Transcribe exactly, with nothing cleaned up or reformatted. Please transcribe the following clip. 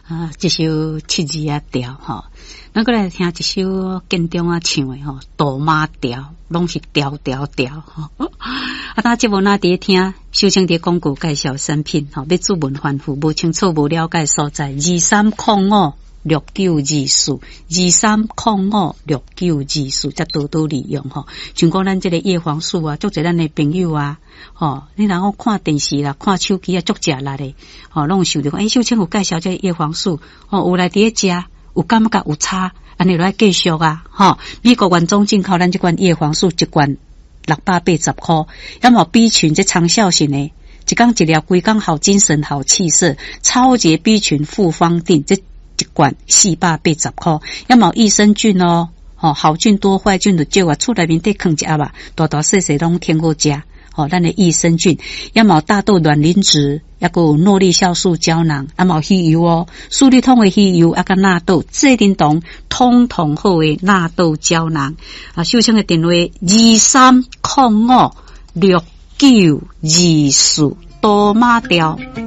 啊，这首七字啊调吼，咱过来听一首建中啊唱的吼，大马调，拢是调调调吼。啊，咱节目那伫听，修清伫广告介绍产品吼，要注文反复，无清楚无了解所在，二三空五六九二四，二三空五六九二四，才多多利用吼。像讲咱这个叶黄素啊，足侪咱的朋友啊。吼，你然后看电视啦，看手机啊，足食力的，吼，拢想着讲，诶，秀清有介绍这叶黄素，吼，有来伫食，有感觉有差，安尼来继续啊，吼，美国原装进口咱这款叶黄素一罐六百八十块，要么 B 群这长效型的，一缸一粒，规缸好精神好气色，超级 B 群复方定这一罐四百八十块，要么益生菌哦，吼，好菌多坏菌就少啊，厝内面得放一盒啊，大大细细拢挺好食。哦，咱的益生菌，也冇大豆卵磷脂，也有诺丽酵素胶囊，也冇鱼油哦，苏力通的鱼油，啊个纳豆，这叮咚，通通好的纳豆胶囊。啊，秀清的电话二三空五六九二四，多马调。